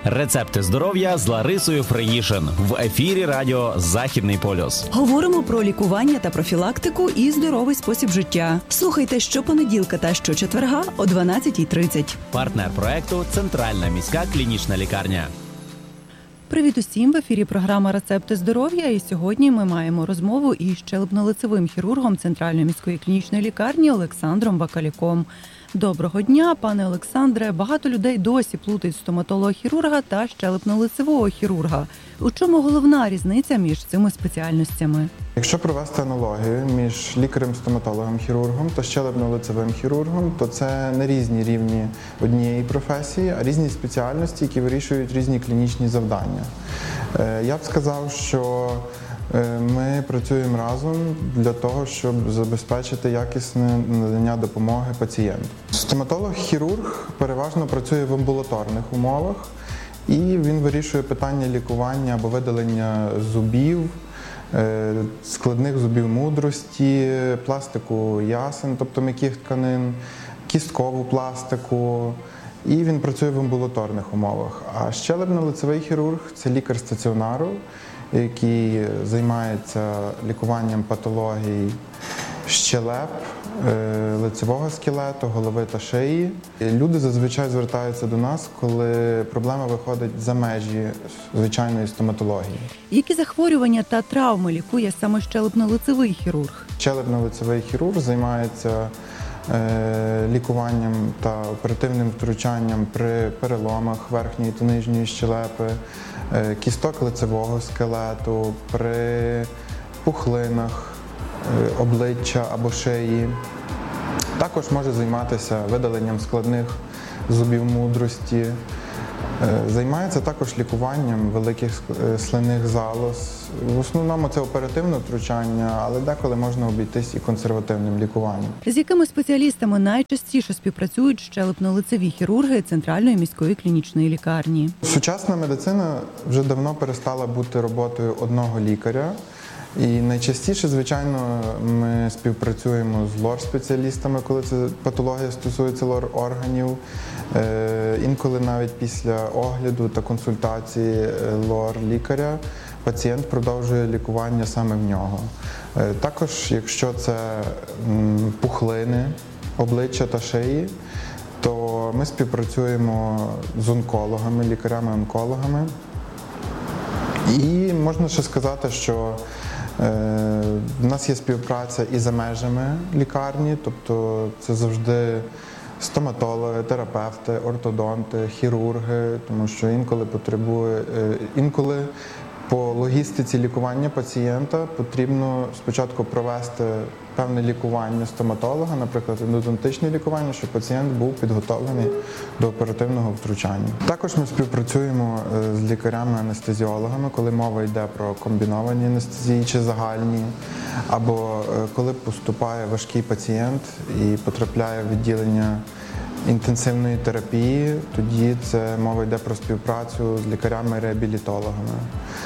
Рецепти здоров'я з Ларисою Фриїшин в ефірі радіо «Західний полюс». Говоримо про лікування та профілактику і здоровий спосіб життя. Слухайте щопонеділка та щочетверга о 12:30. Партнер проекту – Центральна міська клінічна лікарня. Привіт усім! В ефірі програма «Рецепти здоров'я». І сьогодні ми маємо розмову із щелепно-лицевим хірургом Центральної міської клінічної лікарні Олександром Вакалюком. Доброго дня, пане Олександре. Багато людей досі плутають стоматолога-хірурга та щелепно-лицевого хірурга. У чому головна різниця між цими спеціальностями? Якщо провести аналогію між лікарем-стоматологом-хірургом та щелепно-лицевим хірургом, то це не різні рівні однієї професії, а різні спеціальності, які вирішують різні клінічні завдання. Я б сказав, що ми працюємо разом для того, щоб забезпечити якісне надання допомоги пацієнту. Стоматолог-хірург переважно працює в амбулаторних умовах, і він вирішує питання лікування або видалення зубів, складних зубів мудрості, пластику ясен, тобто м'яких тканин, кісткову пластику. І він працює в амбулаторних умовах. А щелепно-лицевий хірург – це лікар стаціонару, який займається лікуванням патологій щелеп, лицевого скелету, голови та шиї. Люди зазвичай звертаються до нас, коли проблема виходить за межі звичайної стоматології. Які захворювання та травми лікує саме щелепно-лицевий хірург? Щелепно-лицевий хірург займається лікуванням та оперативним втручанням при переломах верхньої та нижньої щелепи, кісток лицевого скелету, при пухлинах обличчя або шиї. Також може займатися видаленням складних зубів мудрості. Займається також лікуванням великих слинних залоз. В основному це оперативне втручання, але деколи можна обійтись і консервативним лікуванням. З якими спеціалістами найчастіше співпрацюють щелепно-лицеві хірурги Центральної міської клінічної лікарні? Сучасна медицина вже давно перестала бути роботою одного лікаря. І найчастіше, звичайно, ми співпрацюємо з лор-спеціалістами, коли це патологія стосується лор-органів. Інколи навіть після огляду та консультації лор-лікаря пацієнт продовжує лікування саме в нього. Також, якщо це пухлини обличчя та шиї, то ми співпрацюємо з онкологами, лікарями-онкологами. І можна ще сказати, що в нас є співпраця і за межами лікарні, тобто це завжди стоматологи, терапевти, ортодонти, хірурги, тому що інколи по логістиці лікування пацієнта потрібно спочатку провести певне лікування стоматолога, наприклад, ендодонтичне лікування, щоб пацієнт був підготовлений до оперативного втручання. Також ми співпрацюємо з лікарями-анестезіологами, коли мова йде про комбіновані анестезії чи загальні, або коли поступає важкий пацієнт і потрапляє в відділення інтенсивної терапії, тоді це мова йде про співпрацю з лікарями-реабілітологами.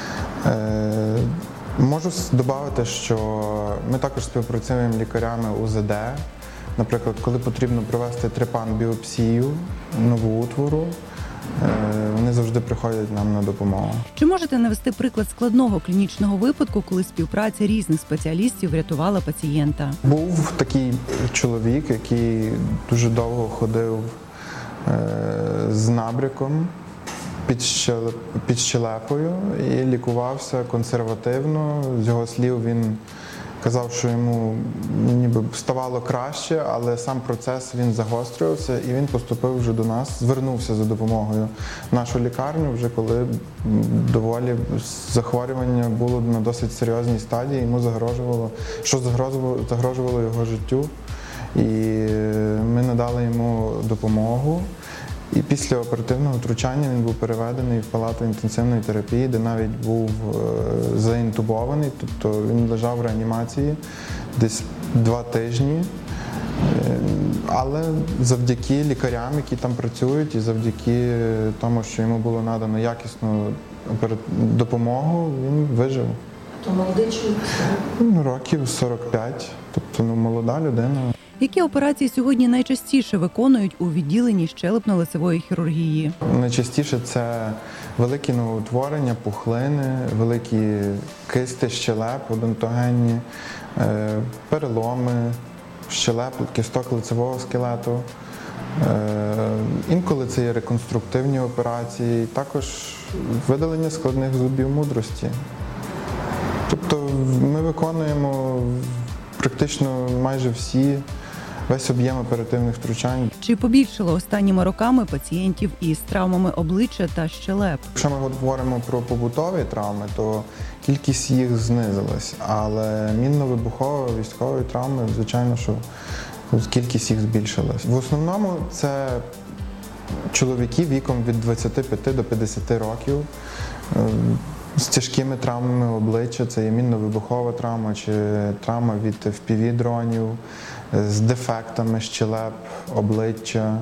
Можу додати, що ми також співпрацюємо з лікарями УЗД. Наприклад, коли потрібно провести трепан-біопсію новоутвору, вони завжди приходять нам на допомогу. Чи можете навести приклад складного клінічного випадку, коли співпраця різних спеціалістів врятувала пацієнта? Був такий чоловік, який дуже довго ходив з набряком під щелепою і лікувався консервативно. З його слів, він казав, що йому ніби ставало краще, але сам процес він загострювався, і він поступив вже до нас, звернувся за допомогою в нашу лікарню, вже коли доволі захворювання було на досить серйозній стадії, йому загрожувало його життю. І ми надали йому допомогу. І після оперативного втручання він був переведений в палату інтенсивної терапії, де навіть був заінтубований, тобто він лежав в реанімації десь 2 тижні. Але завдяки лікарям, які там працюють, і завдяки тому, що йому було надано якісну допомогу, він вижив. То молодий чоловік? Років 45, тобто молода людина. Які операції сьогодні найчастіше виконують у відділенні щелепно-лицевої хірургії? Найчастіше це великі новоутворення, пухлини, великі кисти щелеп, одонтогенні, переломи щелеп, кісток лицевого скелету. Інколи це є реконструктивні операції, також видалення складних зубів мудрості. Тобто ми виконуємо практично майже весь об'єм оперативних втручань. Чи побільшало останніми роками пацієнтів із травмами обличчя та щелеп? Якщо ми говоримо про побутові травми, то кількість їх знизилась, але мінно-вибухової, військової травми, звичайно, що кількість їх збільшилась. В основному це чоловіки віком від 25 до 50 років з тяжкими травмами обличчя, це є мінно-вибухова травма чи травма від FPV-дронів, з дефектами щелеп, обличчя,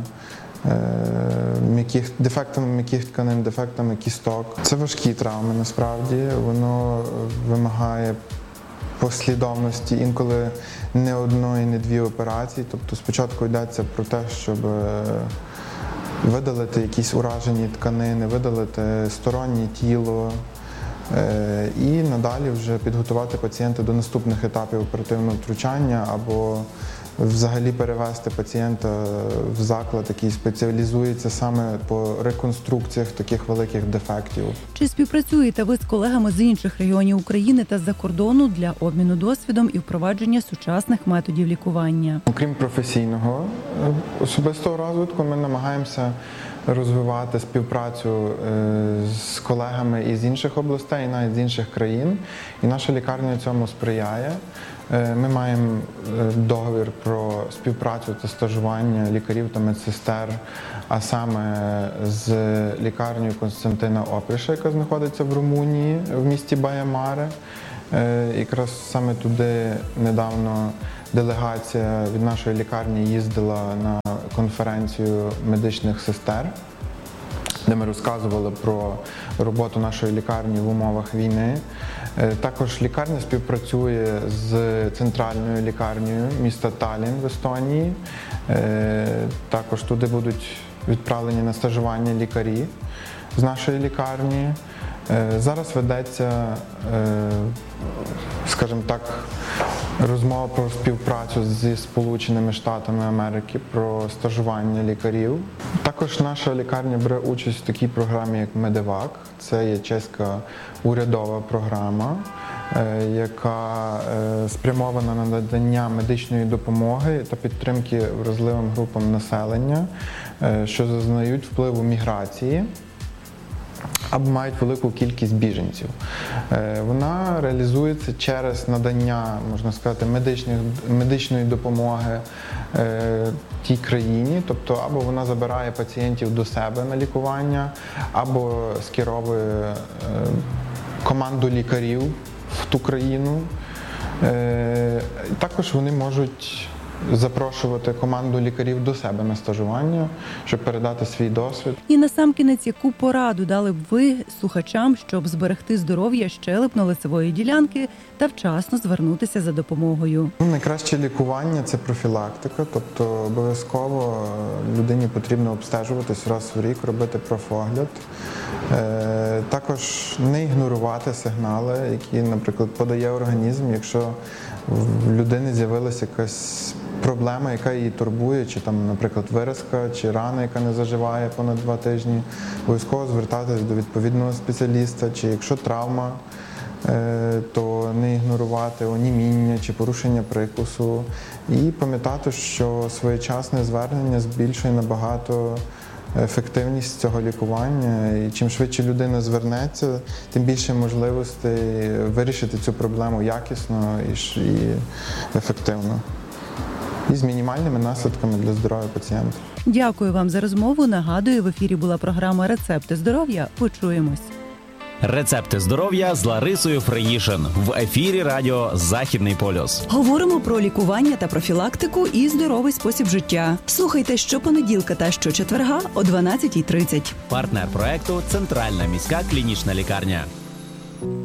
дефектами м'яких тканин, дефектами кісток. Це важкі травми насправді, воно вимагає послідовності, інколи не одної, не дві операції. Тобто спочатку йдеться про те, щоб видалити якісь уражені тканини, видалити стороннє тіло і надалі вже підготувати пацієнта до наступних етапів оперативного втручання або взагалі перевести пацієнта в заклад, який спеціалізується саме по реконструкціях таких великих дефектів. Чи співпрацюєте ви з колегами з інших регіонів України та з-за кордону для обміну досвідом і впровадження сучасних методів лікування? Окрім професійного особистого розвитку, ми намагаємося розвивати співпрацю з колегами із інших областей, навіть з інших країн. І наша лікарня цьому сприяє. Ми маємо договір про співпрацю та стажування лікарів та медсестер, а саме з лікарнею Костянтина Опріша, яка знаходиться в Румунії, в місті Бая Маре. Якраз саме туди недавно делегація від нашої лікарні їздила на конференцію медичних сестер, де ми розказували про роботу нашої лікарні в умовах війни. Також лікарня співпрацює з центральною лікарнею міста Таллін в Естонії. Також туди будуть відправлені на стажування лікарі з нашої лікарні. Зараз ведеться, скажімо так, розмова про співпрацю зі Сполученими Штатами Америки, про стажування лікарів. Також наша лікарня бере участь в такій програмі, як Медевак. Це є чеська урядова програма, яка спрямована на надання медичної допомоги та підтримки вразливим групам населення, що зазнають впливу міграції або мають велику кількість біженців. Вона реалізується через надання, можна сказати, медичної допомоги тій країні, тобто або вона забирає пацієнтів до себе на лікування, або скеровує команду лікарів в ту країну. Також вони можуть запрошувати команду лікарів до себе на стажування, щоб передати свій досвід. І насамкінець, яку пораду дали б ви слухачам, щоб зберегти здоров'я щелепно-лицевої ділянки та вчасно звернутися за допомогою? Найкраще лікування – це профілактика, тобто обов'язково людині потрібно обстежуватись раз в рік, робити профогляд. Також не ігнорувати сигнали, які, наприклад, подає організм, якщо в людини з'явилася якась проблема, яка її турбує, чи там, наприклад, виразка, чи рана, яка не заживає понад 2 тижні, обов'язково звертатись до відповідного спеціаліста, чи якщо травма, то не ігнорувати оніміння чи порушення прикусу. І пам'ятати, що своєчасне звернення збільшує набагато ефективність цього лікування. І чим швидше людина звернеться, тим більше можливостей вирішити цю проблему якісно і ефективно. І з мінімальними наслідками для здоров'я пацієнта. Дякую вам за розмову. Нагадую, в ефірі була програма «Рецепти здоров'я». Почуємось. Рецепти здоров'я з Ларисою Фреїшин в ефірі радіо «Західний полюс». Говоримо про лікування та профілактику і здоровий спосіб життя. Слухайте щопонеділка та щочетверга о 12:30. Партнер проекту – Центральна міська клінічна лікарня.